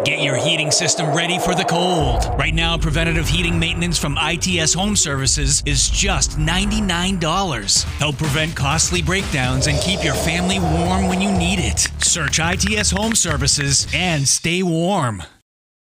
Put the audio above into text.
Get your heating system ready for the cold. Right now, preventative heating maintenance from ITS Home Services is just $99. Help prevent costly breakdowns and keep your family warm when you need it. Search ITS Home Services and stay warm.